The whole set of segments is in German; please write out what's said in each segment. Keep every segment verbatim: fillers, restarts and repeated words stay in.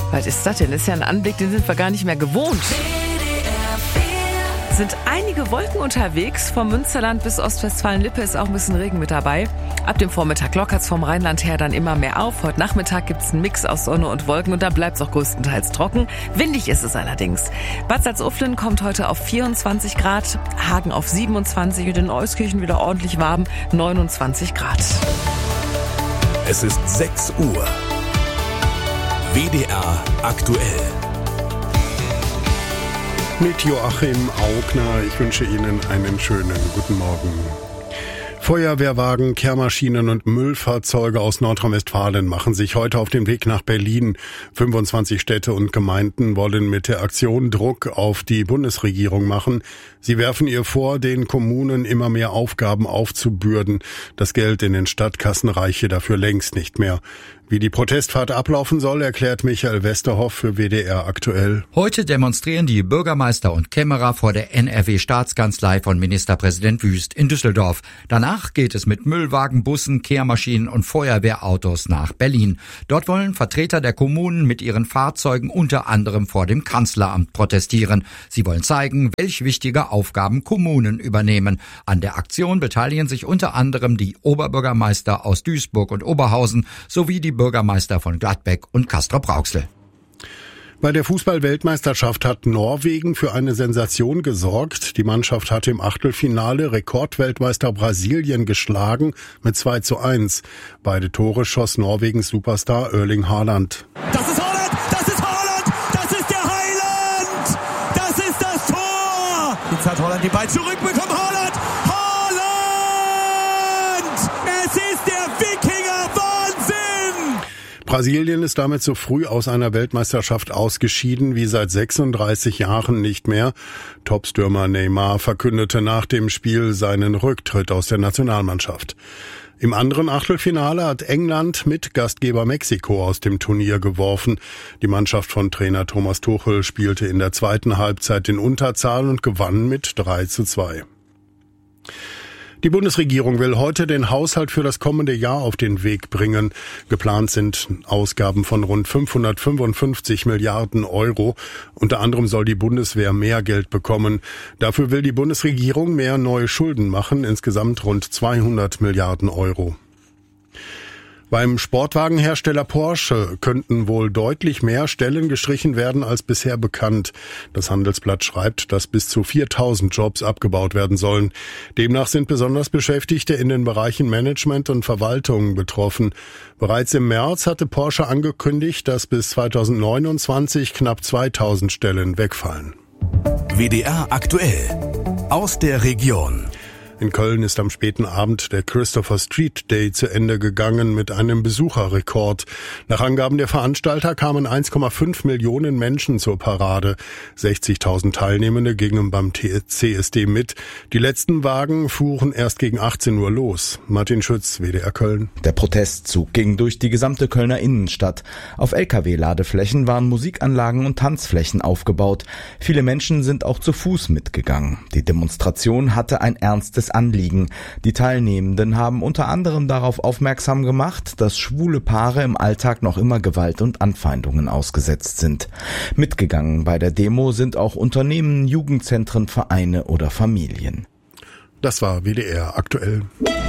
Was ist das denn? Das ist ja ein Anblick, den sind wir gar nicht mehr gewohnt. Es sind einige Wolken unterwegs. Vom Münsterland bis Ostwestfalen-Lippe ist auch ein bisschen Regen mit dabei. Ab dem Vormittag lockert es vom Rheinland her dann immer mehr auf. Heute Nachmittag gibt es einen Mix aus Sonne und Wolken und dann bleibt es auch größtenteils trocken. Windig ist es allerdings. Bad Salzuflen kommt heute auf vierundzwanzig Grad, Hagen auf siebenundzwanzig und in Euskirchen wieder ordentlich warm, neunundzwanzig Grad. Es ist sechs Uhr. W D R aktuell. Mit Joachim Augner. Ich wünsche Ihnen einen schönen guten Morgen. Feuerwehrwagen, Kehrmaschinen und Müllfahrzeuge aus Nordrhein-Westfalen machen sich heute auf den Weg nach Berlin. fünfundzwanzig Städte und Gemeinden wollen mit der Aktion Druck auf die Bundesregierung machen. Sie werfen ihr vor, den Kommunen immer mehr Aufgaben aufzubürden. Das Geld in den Stadtkassen reiche dafür längst nicht mehr. Wie die Protestfahrt ablaufen soll, erklärt Michael Westerhoff für W D R aktuell. Heute demonstrieren die Bürgermeister und Kämmerer vor der N R W-Staatskanzlei von Ministerpräsident Wüst in Düsseldorf. Danach geht es mit Müllwagen, Bussen, Kehrmaschinen und Feuerwehrautos nach Berlin. Dort wollen Vertreter der Kommunen mit ihren Fahrzeugen unter anderem vor dem Kanzleramt protestieren. Sie wollen zeigen, welche wichtige Aufgaben Kommunen übernehmen. An der Aktion beteiligen sich unter anderem die Oberbürgermeister aus Duisburg und Oberhausen sowie die Bürgermeister von Gladbeck und Castrop-Rauxel. Bei der Fußball-Weltmeisterschaft hat Norwegen für eine Sensation gesorgt. Die Mannschaft hat im Achtelfinale Rekordweltmeister Brasilien geschlagen mit zwei zu eins. Beide Tore schoss Norwegens Superstar Erling Haaland. Das ist Haaland! Das ist Haaland! Das ist der Heiland! Das ist das Tor! Jetzt hat Haaland den Ball zurückbekommen. Haaland! Haaland! Es ist der Wikinger! Brasilien ist damit so früh aus einer Weltmeisterschaft ausgeschieden wie seit sechsunddreißig Jahren nicht mehr. Topstürmer Neymar verkündete nach dem Spiel seinen Rücktritt aus der Nationalmannschaft. Im anderen Achtelfinale hat England mit Gastgeber Mexiko aus dem Turnier geworfen. Die Mannschaft von Trainer Thomas Tuchel spielte in der zweiten Halbzeit in Unterzahl und gewann mit drei zu zwei. Die Bundesregierung will heute den Haushalt für das kommende Jahr auf den Weg bringen. Geplant sind Ausgaben von rund fünfhundertfünfundfünfzig Milliarden Euro. Unter anderem soll die Bundeswehr mehr Geld bekommen. Dafür will die Bundesregierung mehr neue Schulden machen, insgesamt rund zweihundert Milliarden Euro. Beim Sportwagenhersteller Porsche könnten wohl deutlich mehr Stellen gestrichen werden als bisher bekannt. Das Handelsblatt schreibt, dass bis zu viertausend Jobs abgebaut werden sollen. Demnach sind besonders Beschäftigte in den Bereichen Management und Verwaltung betroffen. Bereits im März hatte Porsche angekündigt, dass bis zweitausendneunundzwanzig knapp zweitausend Stellen wegfallen. W D R aktuell aus der Region. In Köln ist am späten Abend der Christopher Street Day zu Ende gegangen mit einem Besucherrekord. Nach Angaben der Veranstalter kamen eins Komma fünf Millionen Menschen zur Parade. sechzigtausend Teilnehmende gingen beim C S D mit. Die letzten Wagen fuhren erst gegen achtzehn Uhr los. Martin Schütz, W D R Köln. Der Protestzug ging durch die gesamte Kölner Innenstadt. Auf L K W-Ladeflächen waren Musikanlagen und Tanzflächen aufgebaut. Viele Menschen sind auch zu Fuß mitgegangen. Die Demonstration hatte ein ernstes Anliegen. Die Teilnehmenden haben unter anderem darauf aufmerksam gemacht, dass schwule Paare im Alltag noch immer Gewalt und Anfeindungen ausgesetzt sind. Mitgegangen bei der Demo sind auch Unternehmen, Jugendzentren, Vereine oder Familien. Das war W D R aktuell.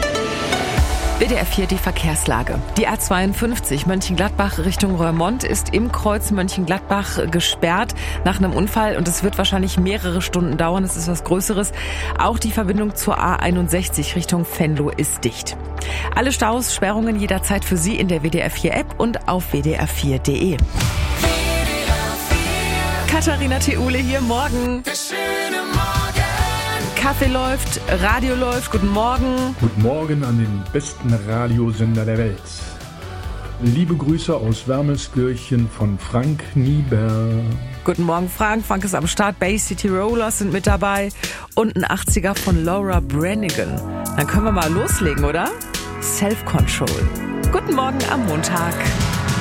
W D R vier die Verkehrslage. Die A zweiundfünfzig Mönchengladbach Richtung Roermond ist im Kreuz Mönchengladbach gesperrt nach einem Unfall und es wird wahrscheinlich mehrere Stunden dauern. Es ist was Größeres. Auch die Verbindung zur A einundsechzig Richtung Venlo ist dicht. Alle Staus, Sperrungen jederzeit für Sie in der W D R vier App und auf w d r vier punkt d e. Katharina Theule hier, morgen. Kaffee läuft, Radio läuft, guten Morgen. Guten Morgen an den besten Radiosender der Welt. Liebe Grüße aus Wermelskirchen von Frank Nieber. Guten Morgen Frank, Frank ist am Start, Bay City Rollers sind mit dabei und ein achtziger von Laura Branigan. Dann können wir mal loslegen, oder? Self-Control. Guten Morgen am Montag.